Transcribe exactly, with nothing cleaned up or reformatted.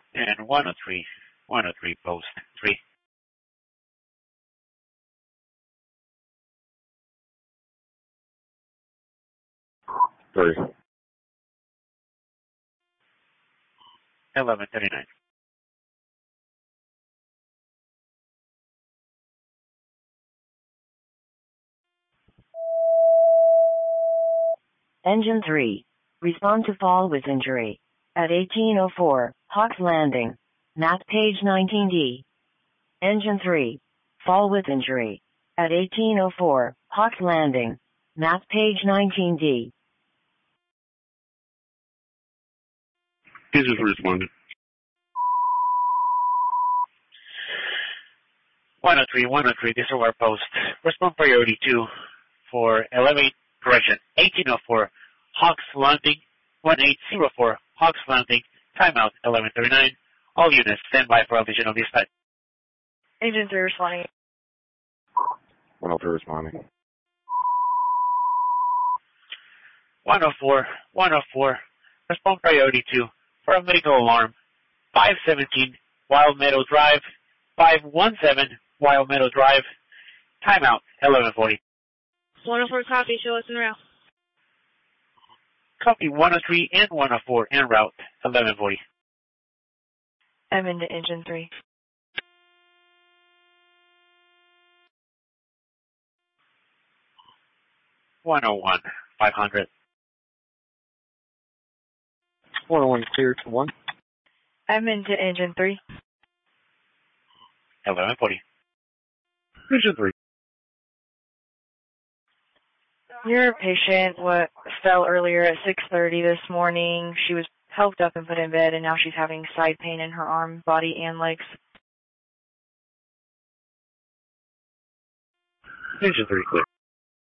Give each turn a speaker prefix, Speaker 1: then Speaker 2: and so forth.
Speaker 1: And one oh three, one oh three post three.
Speaker 2: Three.
Speaker 1: eleven thirty-nine.
Speaker 3: Engine three. Respond to fall with injury. At eighteen oh four, Hawks Landing. Map page nineteen D. Engine three. Fall with injury. At eighteen oh four, Hawks Landing. Map page nineteen D.
Speaker 2: Engine three responded.
Speaker 1: one oh three, one oh three, disregard post. Respond priority two for eleven, correction, eighteen oh four, Hawks Landing, eighteen oh four, Hawks Landing, timeout eleven thirty-nine. All units stand by for additional dispatch.
Speaker 4: Engine three responding.
Speaker 2: one oh three responding.
Speaker 1: one oh four, one oh four, respond priority two for a medical alarm, five seventeen, Wild Meadow Drive, five seventeen, Wild Meadow Drive, timeout eleven forty.
Speaker 4: one oh four copy, show us en route.
Speaker 1: Copy one oh three and one oh four en route, eleven forty.
Speaker 4: I'm into engine three.
Speaker 1: one oh one, five hundred.
Speaker 2: one oh one clear to one.
Speaker 4: I'm into engine three.
Speaker 1: eleven forty.
Speaker 2: Engine three.
Speaker 4: Your patient what fell earlier at six thirty this morning. She was helped up and put in bed, and now she's having side pain in her arm, body, and legs.
Speaker 2: Engine three clear.